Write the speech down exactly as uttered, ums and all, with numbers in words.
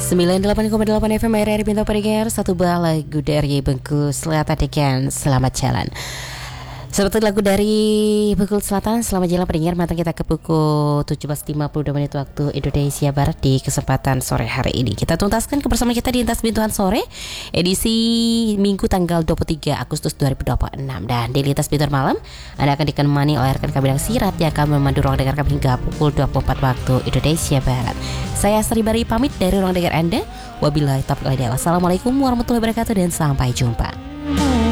sembilan puluh delapan koma delapan F M R R I Bintang Pendengar. Satu buah lagu dari Bengkulu Selatan Dekan. Selamat jalan. Seperti lagu dari Bengkulu Selatan, selamat jalan pendengar. Mantap kita ke pukul tujuh belas lima puluh dua menit waktu Indonesia Barat di kesempatan sore hari ini. Kita tuntaskan kebersamaan kita di Intas Bintuan Sore edisi Minggu tanggal dua puluh tiga Agustus dua ribu dua puluh enam. Dan di Lintas Bintuan Malam Anda akan ditemani oleh rekan kami yang Sirat yang akan memandu ruang dengar kami hingga pukul dua puluh empat waktu Indonesia Barat. Saya Astri Bari pamit dari ruang dengar Anda. Wabillahi taufiq wal hidayah. Wassalamualaikum warahmatullahi wabarakatuh dan sampai jumpa.